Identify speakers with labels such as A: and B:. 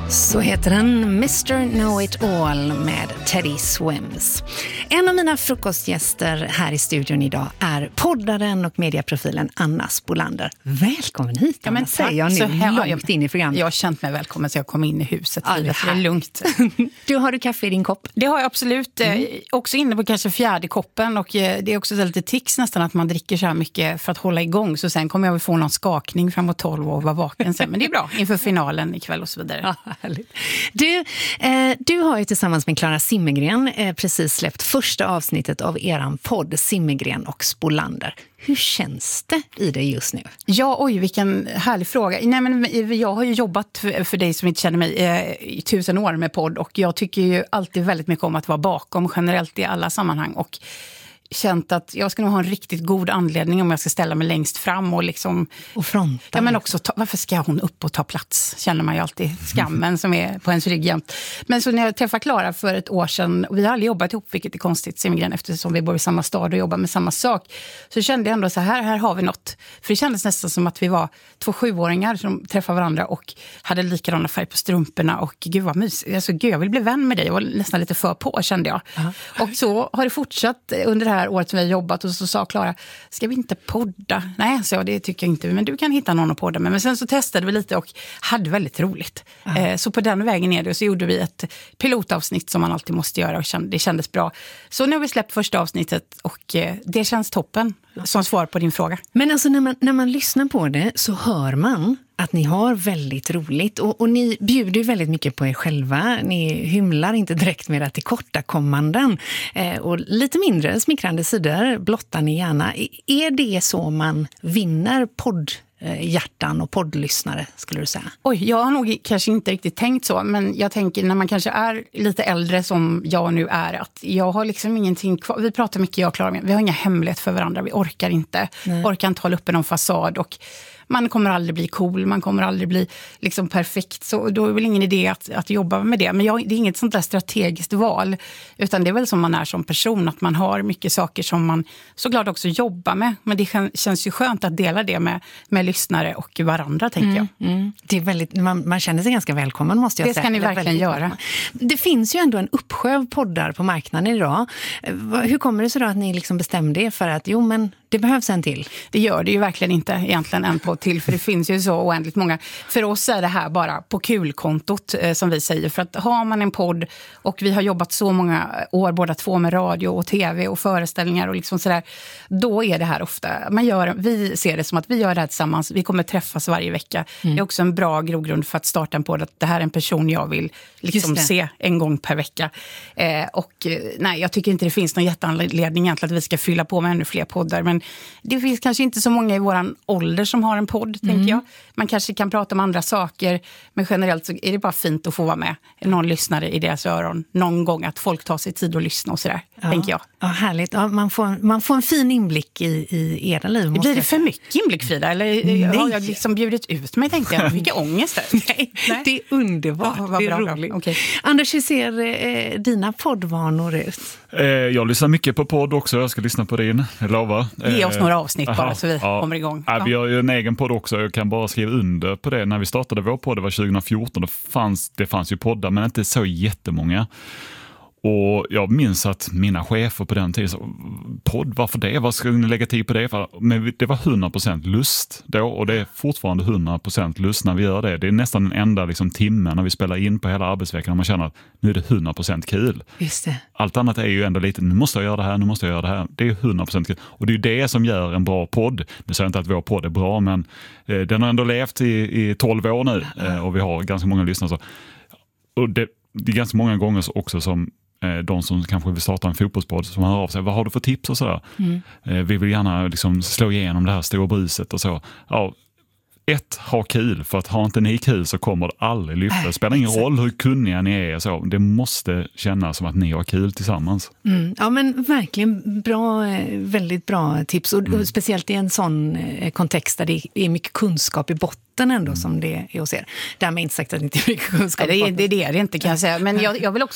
A: Så heter den Mr. Know It All med Teddy Swims. En av mina frukostgäster här i studion idag är poddaren och mediaprofilen Anna Spolander. Välkommen hit, Anna,
B: men
A: säger jag nu långt in i programmet.
B: Jag har känt mig välkommen så jag kom in i huset. Ja, det är lugnt.
A: Har du kaffe i din kopp?
B: Det har jag absolut. Också inne på kanske fjärde koppen. Och det är också lite tics nästan att man dricker så här mycket för att hålla igång. Så sen kommer jag väl få någon skakning framåt 12 och vara vaken sen. Men det är bra inför finalen ikväll och så vidare.
A: Ja, härligt. Du har ju tillsammans med Clara Zimmergren precis släppt första avsnittet av eran podd Zimmergren och Spolander. Hur känns det i dig just nu?
B: Ja, oj, vilken härlig fråga. Nej, men jag har ju jobbat för dig som inte känner mig i 1000 år med podd. Och jag tycker ju alltid väldigt mycket om att vara bakom generellt i alla sammanhang. Och känt att jag ska nog ha en riktigt god anledning om jag ska ställa mig längst fram och liksom...
A: Och fronta.
B: Ja, men också, varför ska hon upp och ta plats? Känner man ju alltid skammen som är på ens rygg jämt. Men så när jag träffade Clara för ett år sedan, och vi har aldrig jobbat ihop, vilket är konstigt, Zimmergren, eftersom vi bor i samma stad och jobbar med samma sak, så kände jag ändå så här har vi något. För det kändes nästan som att vi var 2 7-åringar som träffade varandra och hade likadana färg på strumporna och gud vad mysigt. Alltså, gud, jag vill bli vän med dig. Jag var nästan lite för på, kände jag. Och så har det fortsatt under det här året som vi har jobbat, och så sa Clara, ska vi inte podda? Nej, så det tycker jag inte, men du kan hitta någon att podda med. Men sen så testade vi lite och hade väldigt roligt. Så på den vägen är det, och så gjorde vi ett pilotavsnitt som man alltid måste göra, och det kändes bra. Så nu har vi släppt första avsnittet och det känns toppen som svar på din fråga.
A: Men alltså när man lyssnar på det så hör man att ni har väldigt roligt och ni bjuder väldigt mycket på er själva. Ni hymlar inte direkt med att tillkortakommanden och lite mindre smickrande sidor blottar ni gärna. Är det så man vinner poddhjärtan och poddlyssnare, skulle du säga?
B: Oj, jag har nog kanske inte riktigt tänkt så, men jag tänker när man kanske är lite äldre som jag nu är, att jag har liksom ingenting kvar. Vi pratar mycket, jag och Clara, vi har inga hemlighet för varandra, vi orkar inte hålla uppe någon fasad, och man kommer aldrig bli cool, man kommer aldrig bli liksom perfekt, så då är det väl ingen idé att jobba med det. Men det är inget sånt där strategiskt val, utan det är väl som man är som person, att man har mycket saker som man såklart också jobbar med, men det känns ju skönt att dela det med lyssnare och varandra, tänker jag.
A: Det är väldigt, man känner sig ganska välkommen, måste jag säga.
B: Det ska ni verkligen göra.
A: Det finns ju ändå en uppsjö av poddar på marknaden idag. Hur kommer det så då att ni liksom bestämde er för att det behövs en till?
B: Det gör det ju verkligen inte egentligen en podd till, för det finns ju så oändligt många. För oss är det här bara på kulkontot, som vi säger. För att har man en podd, och vi har jobbat så många år båda två med radio och tv och föreställningar och liksom sådär, då är det här ofta, vi ser det som att vi gör det här tillsammans, vi kommer träffas varje vecka. Det är också en bra grogrund för att starta en podd, att det här är en person jag vill liksom se en gång per vecka. Nej, jag tycker inte det finns någon jätteanledning egentligen att vi ska fylla på med ännu fler poddar, men det finns kanske inte så många i våran ålder som har en podd, tänker jag. Man kanske kan prata om andra saker, men generellt så är det bara fint att få vara med någon lyssnare i deras öron någon gång, att folk tar sig tid att lyssna och sådär, tänker jag.
A: Ja, härligt. Ja, man får en fin inblick i era liv.
B: Blir det för mycket inblick, Frida? Eller har jag liksom bjudit ut mig, tänkte jag. Vilka ångest
A: Nej, det är underbart. Det är roligt.
B: Okay.
A: Anders, hur ser dina poddvanor ut?
C: Jag lyssnar mycket på podd också. Jag ska lyssna på din, jag lovar.
B: Ge oss några avsnitt bara så vi kommer igång.
C: Vi har ju en egen podd också. Jag kan bara skriva under på det. När vi startade vår podd, det var 2014, det fanns ju poddar, men inte så jättemånga. Och jag minns att mina chefer på den tiden sa, podd, varför det? Vad ska ni lägga tid på det? Men det var 100% lust då, och det är fortfarande 100% lust när vi gör det. Det är nästan den enda liksom, timmen när vi spelar in på hela arbetsveckan, och man känner att nu är det 100% kul.
A: Just det.
C: Allt annat är ju ändå lite, nu måste jag göra det här, nu måste jag göra det här. Det är 100% kul. Och det är ju det som gör en bra podd. Nu säger jag inte att vår podd är bra, men den har ändå levt i 12 år nu, och vi har ganska många lyssnare. Så. Och det är ganska många gånger också som de som kanske vill starta en fotbollspodd som hör av sig, vad har du för tips och sådär. Vi vill gärna liksom slå igenom det här stora bruset och så. Ja, ha kul, för att har inte ni kul så kommer det aldrig lyfta. Det spelar ingen roll hur kunniga ni är och så. Det måste kännas som att ni har kul tillsammans.
A: Ja, men verkligen väldigt bra tips, och speciellt i en sån kontext där det är mycket kunskap i botten ändå som det är hos er. Därmed inte sagt att det inte är mycket kunskap.
B: Det är det inte, kan jag säga. Men jag vill också